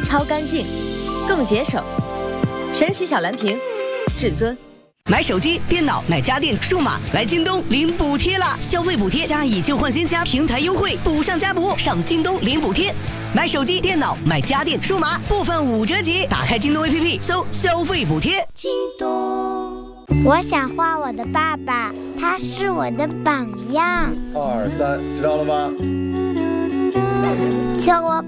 超干净，更节省。神奇小蓝瓶，至尊。 买手机、电脑、买家电、数码，来京东领补贴啦！消费补贴加以旧换新加平台优惠，补上加补，上京东领补贴。买手机、电脑、买家电、数码，部分5折起。打开京东 APP， 搜消费补贴。 京东。我想画我的爸爸，他是我的榜样。 2、3，知道了吗？ 叫我